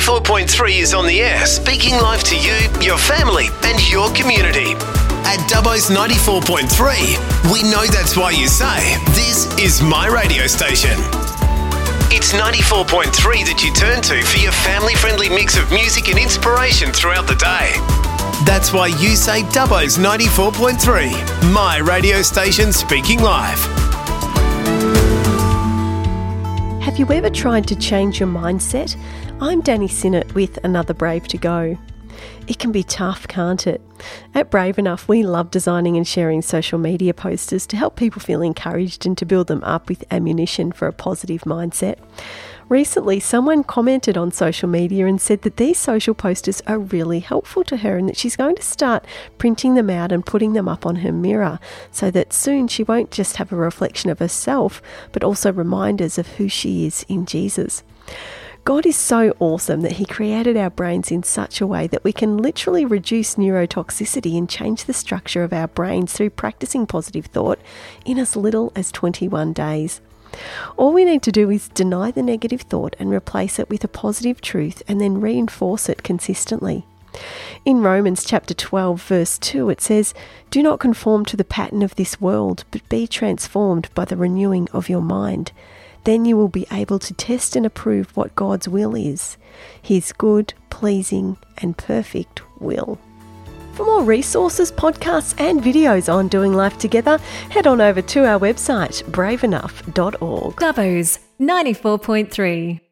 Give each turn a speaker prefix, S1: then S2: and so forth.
S1: 94.3 is on the air, speaking live to you, your family and your community. At Dubbo's 94.3, we know that's why you say, this is my radio station. It's 94.3 that you turn to for your family-friendly mix of music and inspiration throughout the day. That's why you say Dubbo's 94.3, my radio station speaking live.
S2: Have you ever tried to change your mindset? I'm Danny Sinnott with another Brave to Go. It can be tough, can't it? At Brave Enough, we love designing and sharing social media posters to help people feel encouraged and to build them up with ammunition for a positive mindset. Recently, someone commented on social media and said that these social posters are really helpful to her and that she's going to start printing them out and putting them up on her mirror so that soon she won't just have a reflection of herself, but also reminders of who she is in Jesus. God is so awesome that He created our brains in such a way that we can literally reduce neurotoxicity and change the structure of our brains through practicing positive thought in as little as 21 days. All we need to do is deny the negative thought and replace it with a positive truth and then reinforce it consistently. In Romans chapter 12 verse 2 it says, "Do not conform to the pattern of this world, but be transformed by the renewing of your mind. Then you will be able to test and approve what God's will is, His good, pleasing and perfect will." For more resources, podcasts and videos on doing life together, head on over to our website, braveenough.org.
S3: Dubbo's 94.3.